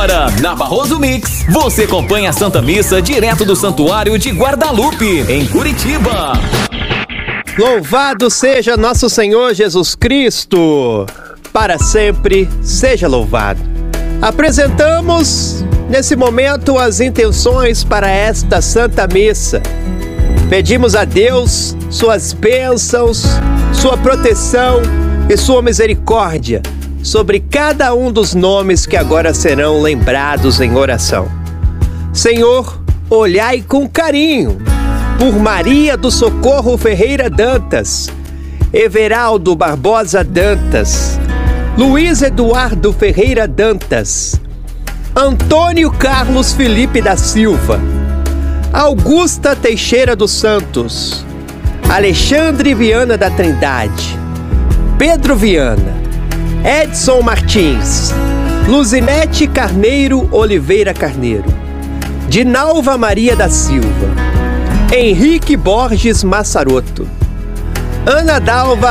Agora, na Barroso Mix, você acompanha a Santa Missa direto do Santuário de Guadalupe, em Curitiba. Louvado seja nosso Senhor Jesus Cristo, para sempre seja louvado. Apresentamos nesse momento as intenções para esta Santa Missa. Pedimos a Deus suas bênçãos, sua proteção e sua misericórdia sobre cada um dos nomes que agora serão lembrados em oração. Senhor, olhai com carinho por Maria do Socorro Ferreira Dantas, Everaldo Barbosa Dantas, Luiz Eduardo Ferreira Dantas, Antônio Carlos Felipe da Silva, Augusta Teixeira dos Santos, Alexandre Viana da Trindade, Pedro Viana, Edson Martins, Luzinete Carneiro Oliveira Carneiro, Dinalva Maria da Silva, Henrique Borges Massaroto, Ana Dalva